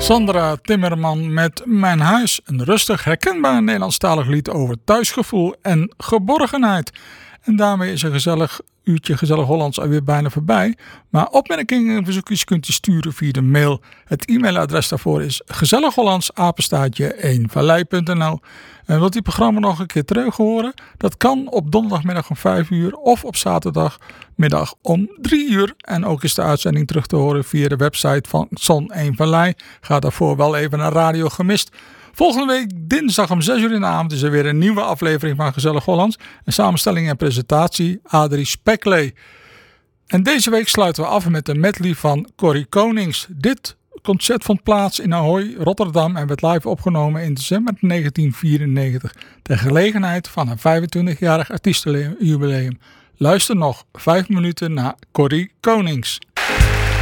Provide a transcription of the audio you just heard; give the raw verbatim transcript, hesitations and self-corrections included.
Sandra Timmerman met Mijn Huis. Een rustig, herkenbaar Nederlandstalig lied over thuisgevoel en geborgenheid. En daarmee is een gezellig uurtje Gezellig Hollands alweer bijna voorbij. Maar opmerkingen en verzoekjes kunt u sturen via de mail. Het e-mailadres daarvoor is gezellighollands apenstaartje één vallei punt n l. En wilt u het programma nog een keer terug horen? Dat kan op donderdagmiddag om vijf uur of op zaterdagmiddag om drie uur. En ook is de uitzending terug te horen via de website van Zon één Vallei. Ga daarvoor wel even naar Radio Gemist. Volgende week dinsdag om zes uur in de avond is er weer een nieuwe aflevering van Gezellig Hollands. En samenstelling en presentatie Adrie Speklee. En deze week sluiten we af met een medley van Corrie Konings. Dit concert vond plaats in Ahoy, Rotterdam en werd live opgenomen in december negentien vierennegentig. Ter gelegenheid van een vijfentwintigjarig artiestenjubileum. Luister nog vijf minuten naar Corrie Konings.